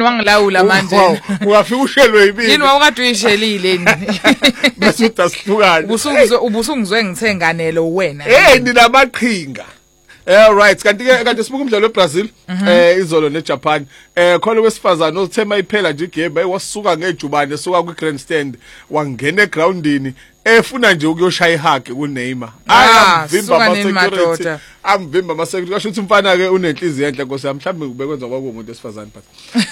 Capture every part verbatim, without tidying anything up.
ngani wangilawula manje ungafika ushelwe yibini yini wakade uyishelile ni bese udahlukana ubusungizwe ubusungizwe ngithenganelo wena eh ninamaqhinga. All right, kanti ke kanti sibuka umdlalo weBrazil eh izolo neJapan eh khona wesifazana othema iphela nje igame wasuka ngejubane suka kwigrandstand wangena egroundini efuna nje ukuyoshaya ihage kuNeymar ayamvimba ama-security amvimba ama-security kasho ukuthi umfana ke unenhliziyo enhle nkosi yami mhlawumbe kubekwenza kwabo umuntu esifazane but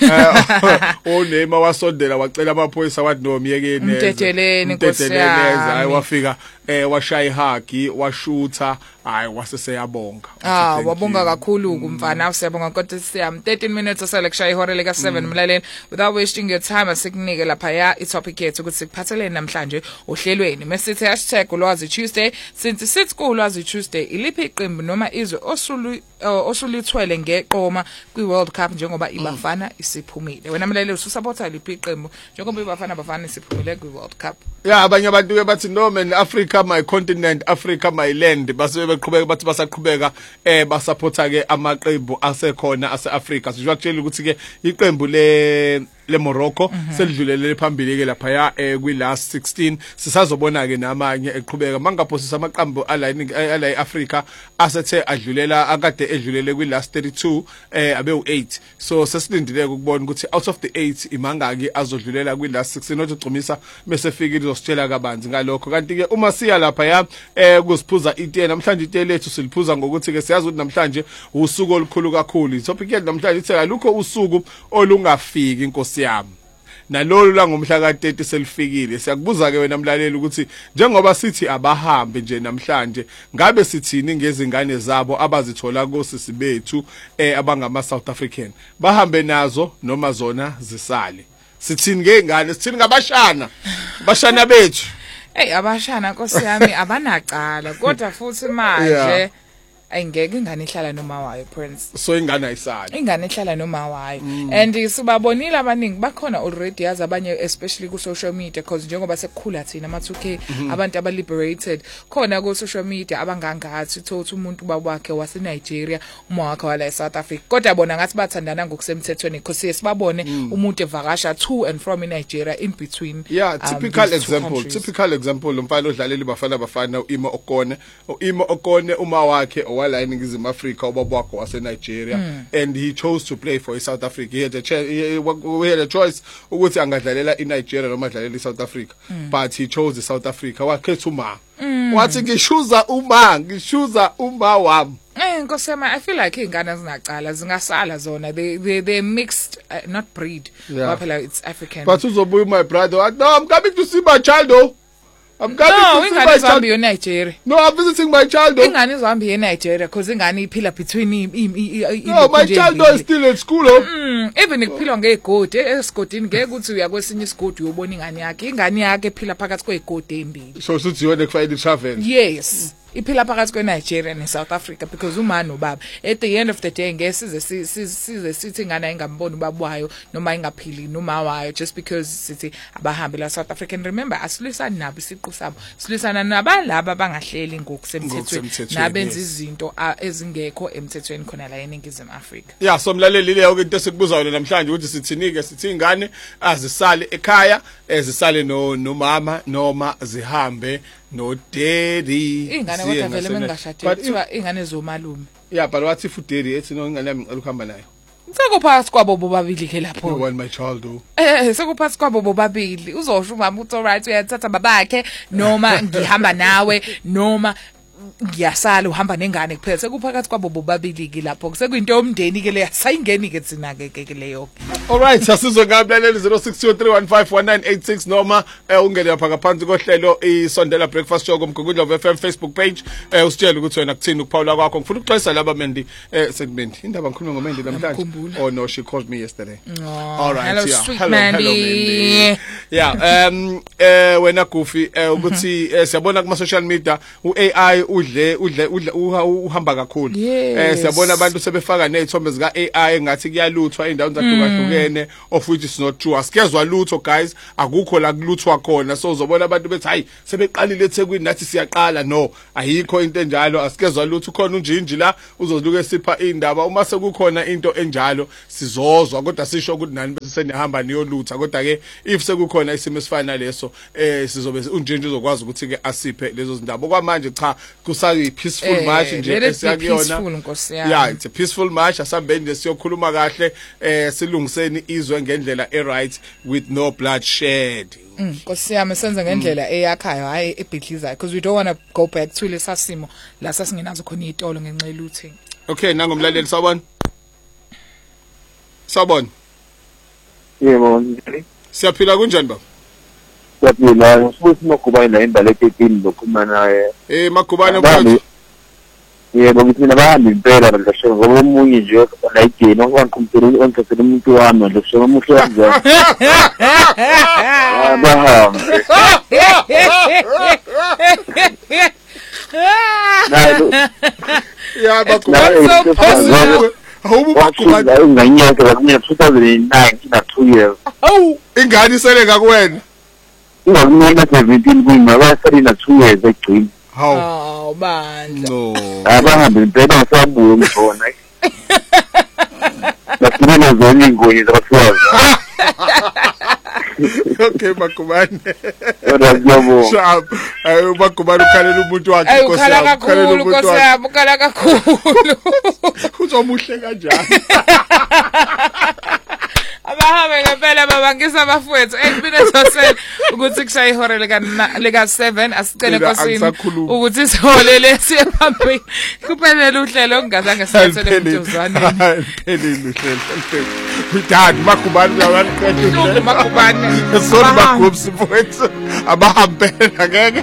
uNeymar wasondela wacela amaphoyisa wathi no myekeni mtetheleni nkosi yami hayi wafika eh washaya ihagi washutha hayi waseseyabonga ah wabonga kakhulu kumfana siyabonga kodwa siyam thirteen minutes asele kushaya ihora lika seven mlaleli without wasting your time asikunike lapha ya itopic yethu ukuthi sikuphathelene namhlanje ohlelweni mesithi hashtag ulwazi Tuesday since sithi kulwazi Tuesday iliphi iqembu noma izwe osulu osulithwele ngeqoma kwi World Cup njengoba ibafana isiphumile wena mlaleli ususupporta liphi iqembu njengoba ibafana bafana isiphumile kwi World Cup yeah abanye abantu ke bathi no man Africa my continent Africa my land base beqhubeka bathi basaqhubeka eh basupporta ke amaqembu asekhona ase-Africa sijwa kutshela ukuthi ke iqembu le le Morocco selidlulele phambili ke lapha ya kwi last sixteen sisazobona ke namanye eqhubeka mangaphosisa amaqembu ala ala eAfrica asethe adlulela akade edlulele kwi last thirty-two eh abe u eight so sesilindile ukubona ukuthi out of the eight imangaki azodlulela kwi last sixteen othugcumisa bese fikile uzositshela kabanzi ngalokho kanti ke uma siya lapha ya eh kusiphuza itiye namhlanje itiye lethu siliphuza ngokuthi ke siyazi ukuthi namhlanje usuku olukhulu kakhulu itopic yethu namhlanje ithi alukho usuku olungafiki inkosi yami nalolu la ngomhla ka thirty selifikile siyakubuza ke wena mlaleli ukuthi njengoba sithi abahambe nje namhlanje ngabe sithini ngezingane zabo abazithola kosisi bethu eh abangama South African bahambe nazo noma zona zisale sithini ngengane sithini ngabashana bashana bethu hey abashana nkosi yami abanacala kodwa futhi manje ayingeke ingane ihlala noma wayo Prince so ingane ayisali ingane ihlala noma wayo and sibabonile abaningi bakhona already yazi abanye especially ku social media because njengoba sekukhula thina ama two K abantu aba liberated khona ku social media abangangathi thothi umuntu babakhe wase Nigeria uma wakhe wala eSouth Africa kodwa bona ngathi bathandana ngokusemthethweni because sibabone umuntu evakasha to and from Nigeria in between yeah typical um, example typical example umfana odlalela bafana bafana uImo Okone uImo Okone uma wakhe wala eNingizimu Afrika ubaba wakhe wase Nigeria mm. and he chose to play for South Africa he had a, he, he had a choice ukuthi angadlalela iNigeria noma adlalela iSouth Africa mm. but he chose the South Africa wakhetha uma mm. wathi ngishuza uma ngishuza uma wami eh nkosema I feel like ingane zinacala zingasala zona they they they mixed uh, not breed yeah. phela it's African but uzobuya my brother no I'm coming to see my child oh I'm coming no, to see my child. No, Nigeria. No, I'm visiting my child. Ingane izohamba in Nigeria because ingane iphila between i No, my child is still at school. Oh. Mm, even iphila ngegodi, esigodini ngeke ukuthi uya kwesinye isigodi uyobona ingane yakhe. Ingane yakhe iphila phakathi kwegodi embili. So sithi yona kufanele travel. Yes. Iphila phakathi kweNigeria neSouth Africa because uma nobaba at the end of the day ngesize size sithi ngana ingamboni ubaba wayo noma ingaphili noma wayo just because sithi abahambi la South African remember asilisana nabo isiqu sabo silisana nabalabo abangahleli ngokusemthethweni nabenza izinto ezingekho emthethweni khona la eNingizimu Afrika yeah so mlaleli leyo into esikubuza yona namhlanje ukuthi sithinike sithi ingane azisale ekhaya ezisale no nomama noma zihambe no daddy ingane kodwa vele mengashadile kuthiwa ingane zomalume yeah but what if daddy ethi no ingane yami ngicela ukuhamba nayo sekuphathi kwabo bobabili ke lapho you want my child do eh sekuphathi kwabo bobabili uzosho umama uthi alright uyathatha babakhe noma ngihamba nawe noma ngiyasala uhamba nengane kuphela sekuphakathi kwabo bobabili ke lapho sekuyinto yomndeni ke le sayingeni ke tsina ke ke leyo alright sasizwe ngablaleli zero six two three one five one nine eight six noma ungene lapha ngaphansi kohlelo isondela breakfast show komgugudlo F M Facebook page usitshela ukuthi wena kuthini ukuphawula kwakho ngifuna ukuxwayisa laba mendi segment indaba ngikhuluma ngomendi namhlanje oh no she called me yesterday all right hello yeah. hello Mandy. hello Mandy yeah um eh wena Goofy ukuthi siyabona kuma social media u A I udle udle udle uhamba kakhulu eh siyabona abantu sebefaka nezithombe zika A I ngathi kuyaluthwa indawo zakhukahlukene of which is not true. Asikezwe lutho guys, akukho la kuluthwa khona. So uzobona abantu bethi hayi sebeqalile eThekwini nathi siyaqala. No, ayikho into enjalo. Asikezwe lutho, khona unjinji la uzoluke sipha indaba. Uma sekukhona into enjalo sizozwa, kodwa sisho ukuthi nani bese senihamba niyolutha. Kodwa ke if sekukhona isimo esifana leso eh sizobe unjinji uzokwazi ukuthi ke asiphe lezo zindaba. Okwamanje cha kusayi peaceful Eh, march nje let it be esiyakuyona. peaceful, Nkosi yami. Yeah, it's a peaceful march. Asambeni nje siyokhuluma kahle eh silungiseni izwe ngendlela e right with no bloodshed. Nkosi yami senze ngendlela eyakhayo hayi ebhidlizayo because we don't want to go back to lesa simo la sasingenazo khona izitolo ngenxa yeluthing. Okay, nangomlaleli sawubona. Sawubona. Yebo, Siyaphila kunjani baba? siyaphila. Futhi Magubane la indaba eThekwini lokhuluma naye. Eh Magubane Bahambi- mfowethu. Yebo, ngithi nabahambi impela badlashe ngoba omunye nje la igeni ongiqompela ongisele umuntu wami badlashe omuhle kanjani. Abahambi. Nayo Yeah nayo Magubane. so possible. Awubu Magubane. wakhula inganyaka kwakunye two thousand nine kina two years. Awu ingane sele ngakuwena. Ingakunyaka seventeen kuyima basali na two years egcina. Hawu. Oh bandla. No. Abahambi impela ngisabuye ngibona. Bakhuluma zonke ingoni zabafazi. Okay Magubane. Kodwa ngiyabonga. Shap. Ayi Magubane ukhalela umuntu wakhe Ay Nkosi ukhala yami, ukhalela kakhulu umuntu Nkosi wakhe. yami, ukhala kakhulu. Uzomuhle kanjani? Abahambe ngempela baba ngisa abafowethu eight minutes osel ukuthi kushaye ihora lika lika seven asicele Mina Nkosini angisakhulumi. ukuthi siholele siye phambili kuphelele uhlelo ongazange silathele emjuzwaneni. Elini uhlelo. Dad Magubane uyawaqeda. Uhlungu Magubane. Sorry Magubane mfowethu. Abahambela ngeke